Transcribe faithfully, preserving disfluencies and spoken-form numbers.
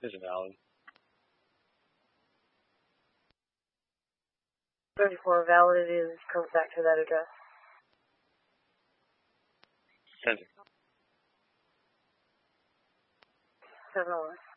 Is valid. thirty-four valid is comes back to that address. Send it. seven oh one.